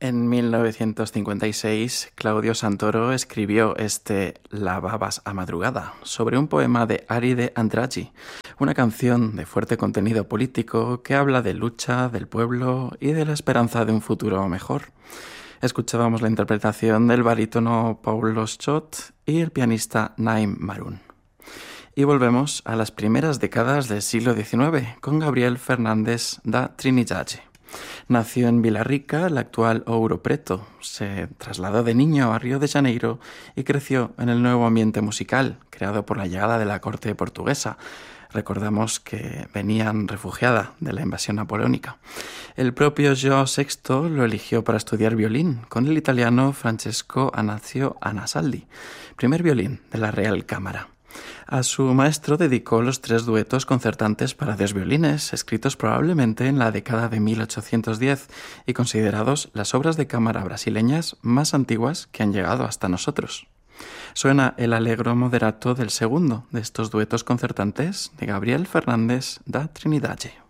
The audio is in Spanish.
En 1956, Claudio Santoro escribió Lavabas a madrugada, sobre un poema de Aride Andraghi, una canción de fuerte contenido político que habla de lucha, del pueblo y de la esperanza de un futuro mejor. Escuchábamos la interpretación del barítono Paulo Schott y el pianista Naim Maroun. Y volvemos a las primeras décadas del siglo XIX con Gabriel Fernández da Trindade. Nació en Villarrica, la actual Ouro Preto. Se trasladó de niño a Río de Janeiro y creció en el nuevo ambiente musical creado por la llegada de la corte portuguesa. Recordamos que venían refugiada de la invasión napoleónica. El propio João VI lo eligió para estudiar violín con el italiano Francesco Anazio Anasaldi, primer violín de la Real Cámara. A su maestro dedicó los 3 duetos concertantes para 2 violines, escritos probablemente en la década de 1810 y considerados las obras de cámara brasileñas más antiguas que han llegado hasta nosotros. Suena el allegro moderato del segundo de estos duetos concertantes de Gabriel Fernández da Trindade.